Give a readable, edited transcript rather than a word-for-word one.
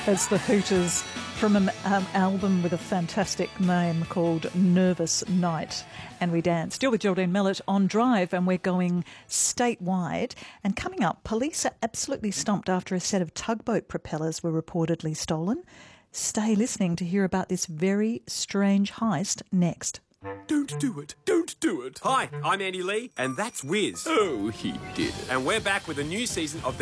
That's the Hooters from an album with a fantastic name called Nervous Night. And we dance. Still with Geraldine Mellett on Drive, and we're going statewide. And coming up, police are absolutely stumped after a set of tugboat propellers were reportedly stolen. Stay listening to hear about this very strange heist next. Don't do it. Don't do it. Hi, I'm Andy Lee, and that's Wiz. Oh, he did it. And we're back with a new season of